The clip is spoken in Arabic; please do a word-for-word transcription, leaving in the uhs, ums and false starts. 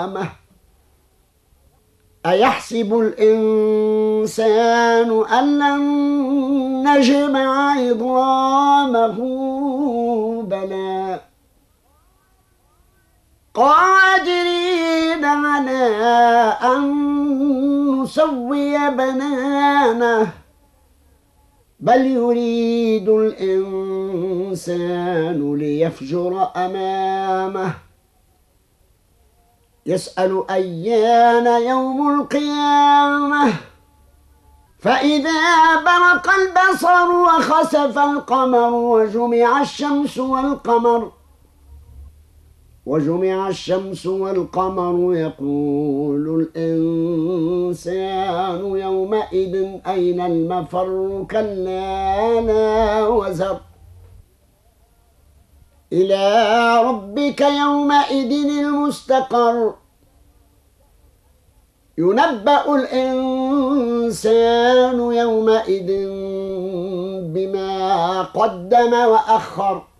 أمه أيحسب الإنسان أن لن نجمع عظامه بلى قادرين على أن نسوي بنانه بل يريد الإنسان ليفجر أمامه يسأل أيان يوم القيامة فإذا برق البصر وخسف القمر وجمع الشمس والقمر وجمع الشمس والقمر يقول الإنسان يومئذ أين المفر كلا لا وزر إلى ربك يومئذ المستقر ينبأ الإنسان يومئذ بما قدم وأخر